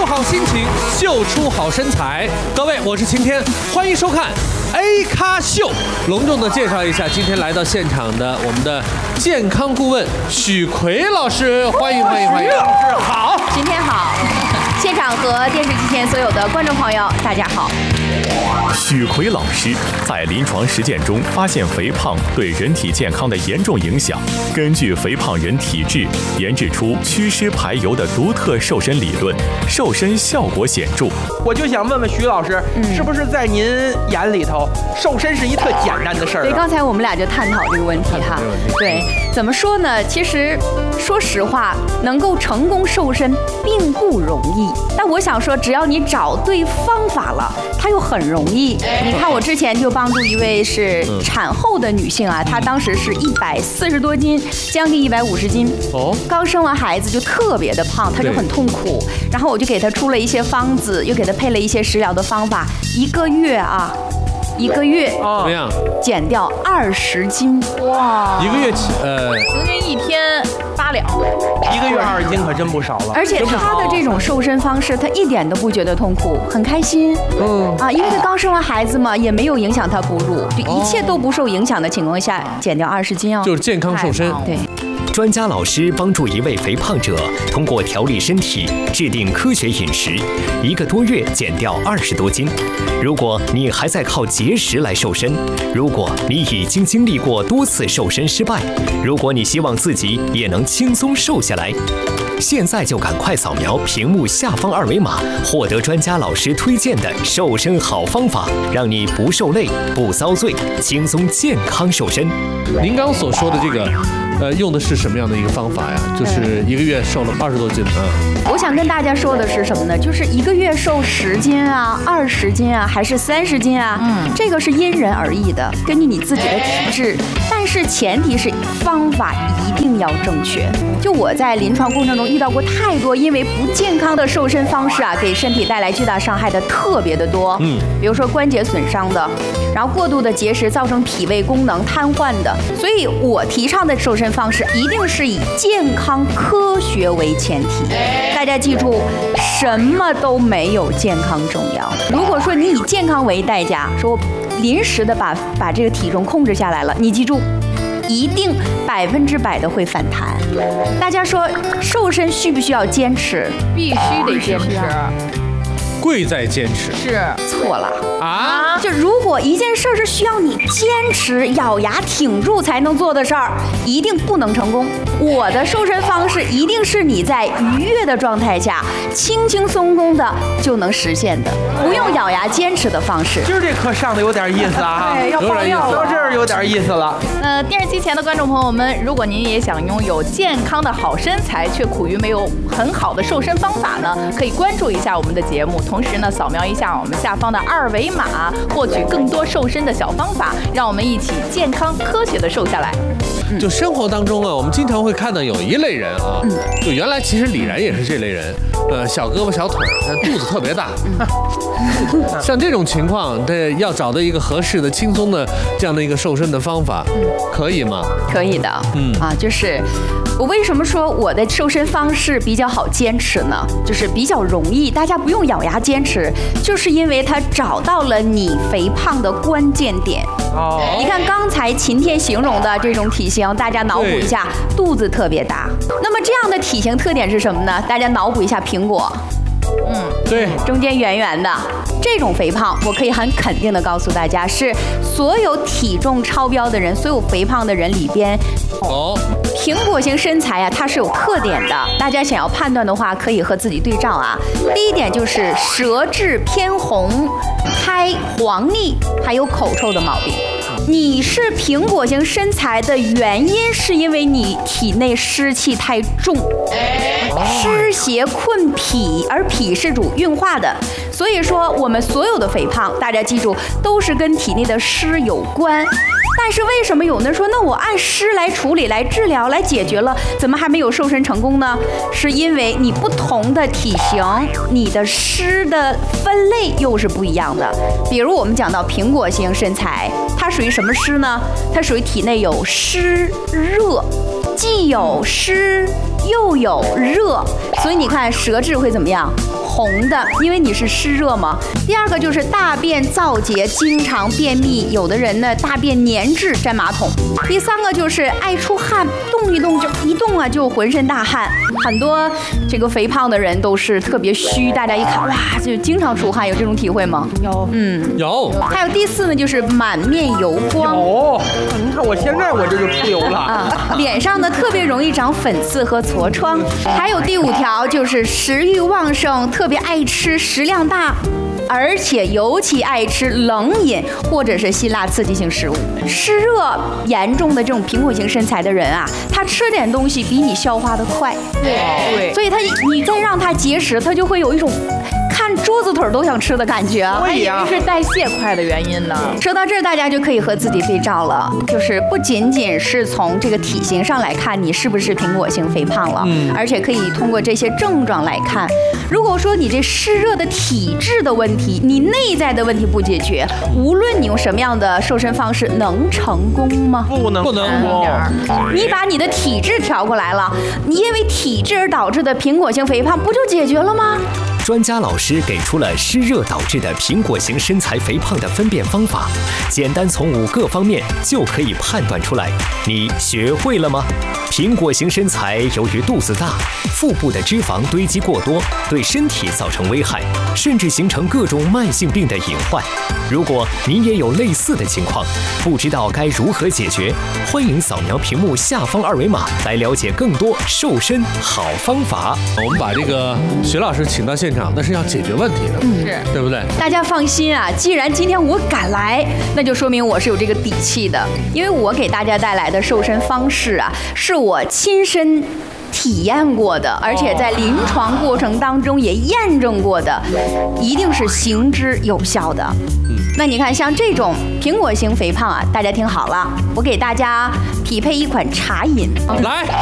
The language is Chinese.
出好心情，秀出好身材。各位，我是晴天，欢迎收看 A 咖秀。隆重的介绍一下今天来到现场的我们的健康顾问许奎老师，欢迎欢迎欢迎。 许老师好， 今天好，现场和电视机前所有的观众朋友，大家好。 许奎老师在临床实践中发现肥胖对人体健康的严重影响，根据肥胖人体质研制出祛湿排油的独特瘦身理论，瘦身效果显著。 我就想问问许老师，是不是在您眼里头，瘦身是一特简单的事儿？ 对，刚才我们俩就探讨这个问题哈。对，怎么说呢？其实说实话，能够成功瘦身并不容易。但我想说，只要你找对方法了，它又很容易。你看，我之前就帮助一位是产后的女性啊，她当时是140多斤，将近150斤。哦，刚生完孩子就特别的胖，她就很痛苦。然后我就给她出了一些方子，又给她配了一些食疗的方法，一个月怎么样？ 减掉20斤。哇！ 一个月平均一天8两， 一个月20斤可真不少了。 而且她的这种瘦身方式，她一点都不觉得痛苦，很开心。因为她刚生完孩子嘛，也没有影响她哺乳，就一切都不受影响的情况下，减掉20斤哦， 就是健康瘦身。 对。 专家老师帮助一位肥胖者通过调理身体、制定科学饮食，1个多月减掉20多斤。如果你还在靠节食来瘦身，如果你已经经历过多次瘦身失败，如果你希望自己也能轻松瘦下来，现在就赶快扫描屏幕下方2维码，获得专家老师推荐的瘦身好方法，让你不受累、不遭罪，轻松健康瘦身。 您刚所说的这个。用的是什么样的一个方法呀？就是1个月瘦了20多斤啊。 我想跟大家说的是什么呢？就是1个月瘦10斤啊、20斤啊，还是30斤啊？这个是因人而异的，根据你自己的体质。但是前提是方法一定要正确。就我在临床过程中遇到过太多因为不健康的瘦身方式啊，给身体带来巨大伤害的特别的多。比如说关节损伤的，然后过度的节食造成脾胃功能瘫痪的。所以我提倡的瘦身方式一定是以健康科学为前提。大家记住，什么都没有健康重要。如果说你以健康为代价，说临时的把这个体重控制下来了，你记住，一定100%的会反弹。大家说瘦身需不需要坚持？ 必须得坚持。 贵在坚持。 是错了啊！就如果一件事是需要你坚持、咬牙挺住才能做的事儿，一定不能成功。我的瘦身方式一定是你在愉悦的状态下，轻轻松松的就能实现的，不用咬牙坚持的方式。 今儿这课上的有点意思啊！ 对，要爆料到这儿有点意思了。 电视机前的观众朋友们，如果您也想拥有健康的好身材，却苦于没有很好的瘦身方法呢，可以关注一下我们的节目。同时呢，扫描一下我们下方的2维码，获取更多瘦身的小方法，让我们一起健康科学的瘦下来。 就生活当中啊，我们经常会看到有一类人啊，就原来其实李然也是这类人，小胳膊小腿，但肚子特别大。像这种情况，要找到一个合适的、轻松的这样的一个瘦身的方法，可以吗？ 可以的。就是我为什么说我的瘦身方式比较好坚持呢？就是比较容易，大家不用咬牙坚持，就是因为它找到了你肥胖的关键点。你看刚才晴天形容的这种体型，大家脑补一下，肚子特别大。那么这样的体型特点是什么呢？大家脑补一下苹果。 对， 中间圆圆的这种肥胖，我可以很肯定的告诉大家，是所有体重超标的人，所有肥胖的人里边，苹果型身材啊，它是有特点的。大家想要判断的话，可以和自己对照啊。第一点就是舌质偏红、苔、黄腻，还有口臭的毛病。你是苹果型身材的原因，是因为你体内湿气太重，湿邪困脾，而脾是主运化的。所以说，我们所有的肥胖，大家记住，都是跟体内的湿有关。但是为什么有人说，那我按湿来处理、来治疗、来解决了，怎么还没有瘦身成功呢？是因为你不同的体型，你的湿的分类又是不一样的。比如我们讲到苹果型身材，它属于什么湿呢？它属于体内有湿热，既有湿又有热，所以你看舌质会怎么样？ 红的，因为你是湿热嘛。第二个就是大便燥结，经常便秘，有的人呢大便粘滞粘马桶。第三个就是爱出汗，动一动就浑身大汗。很多这个肥胖的人都是特别虚，大家一看哇就经常出汗，有这种体会吗？ 有。 还有第4呢，就是满面油光。 你看我现在我这就出油了脸上呢特别容易长粉刺和痤疮。还有第5条就是食欲旺盛，特别爱吃，食量大。而且尤其爱吃冷饮或者是辛辣刺激性食物。湿热严重的这种苹果型身材的人啊，他吃点东西比你消化的快。 对， 所以你再让他节食，他就会有一种看桌子腿都想吃的感觉。 我以为是代谢快的原因呢。 说到这儿，大家就可以和自己对照了，就是不仅仅是从这个体型上来看你是不是苹果型肥胖了，而且可以通过这些症状来看。如果说你这湿热的体质的问题，你内在的问题不解决，无论你用什么样的瘦身方式，能成功吗？ 不能。 你把你的体质调过来了，你因为体质而导致的苹果型肥胖，不就解决了吗？ 专家老师给出了湿热导致的苹果型身材肥胖的分辨方法，简单从5个方面就可以判断出来。你学会了吗？苹果型身材由于肚子大，腹部的脂肪堆积过多，对身体造成危害，甚至形成各种慢性病的隐患。如果你也有类似的情况，不知道该如何解决，欢迎扫描屏幕下方2维码来了解更多瘦身好方法。 我们把这个徐老师请到现场，那是要解决问题的，对不对？ 大家放心啊，既然今天我敢来，那就说明我是有这个底气的，因为我给大家带来的瘦身方式啊，是我亲身体验过的，而且在临床过程当中也验证过的，一定是行之有效的。那你看，像这种苹果型肥胖啊，大家听好了，我给大家匹配一款茶饮。 来，